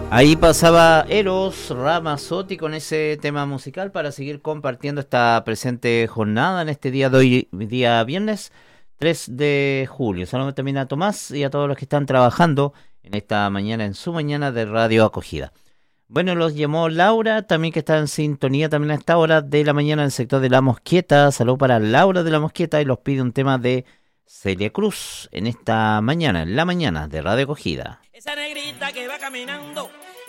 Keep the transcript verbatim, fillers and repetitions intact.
Ahí pasaba Eros Ramazzotti con ese tema musical para seguir compartiendo esta presente jornada en este día de hoy, día viernes tres de julio. Saludos también a Tomás y a todos los que están trabajando en esta mañana, en su mañana de Radio Acogida. Bueno, los llamó Laura, también que está en sintonía también a esta hora de la mañana en el sector de La Mosqueta. Saludos para Laura de La Mosqueta y los pide un tema de Celia Cruz en esta mañana, en la mañana de Radio Acogida. Esa negrita que va caminando